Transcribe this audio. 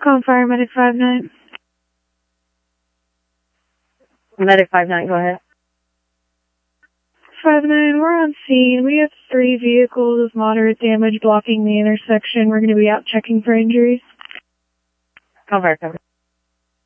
Calling Fire Medic 5-9. Medic 5-9, go ahead. 5-9, we're on scene. We have 3 vehicles with moderate damage blocking the intersection. We're going to be out checking for injuries. Call Fire Company.